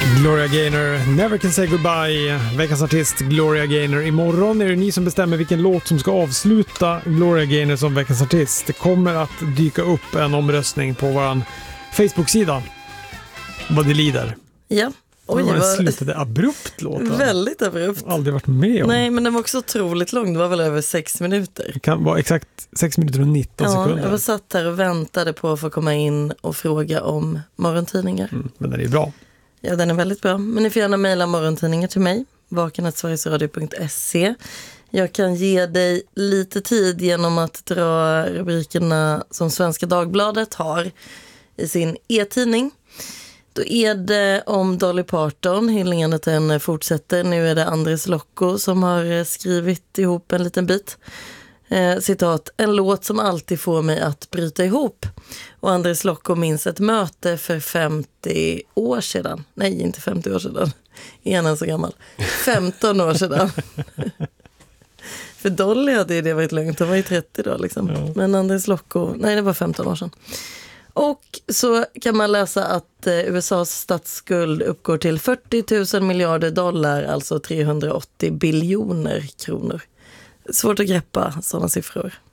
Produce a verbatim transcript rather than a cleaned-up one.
Gloria Gaynor, Never Can Say Goodbye. Veckans artist Gloria Gaynor. Imorgon är det ni som bestämmer vilken låt som ska avsluta Gloria Gaynor som veckans artist. Det kommer att dyka upp en omröstning på vår Facebook-sida vad det lider. Ja. Oj, det var slutade abrupt låten. Väldigt abrupt. Aldrig varit med om. Nej, men den var också otroligt lång. Det var väl över sex minuter. Det kan vara exakt sex minuter och nitton ja, sekunder. Jag var satt där och väntade på att få komma in och fråga om morgontidningar. Mm, men den är bra. Ja, den är väldigt bra. Men ni får gärna mejla morgontidningar till mig. vaken snabel-a sverigesradio punkt se. Jag kan ge dig lite tid genom att dra rubrikerna som Svenska Dagbladet har i sin e-tidning. Då är det om Dolly Parton, hyllningarna till henne fortsätter. Nu är det Andres Locco som har skrivit ihop en liten bit. Eh, citat, en låt som alltid får mig att bryta ihop. Och Andres Locco minns ett möte för femtio år sedan. Nej, inte femtio år sedan. Är han så gammal? femton år sedan. För Dolly hade det varit lugnt. Hon var ju trettio då liksom. Ja. Men Andres Locco, nej det var femton år sedan. Och så kan man läsa att eh, U S A:s statsskuld uppgår till fyrtio tusen miljarder dollar, alltså trehundraåttio biljoner kronor. Svårt att greppa sådana siffror.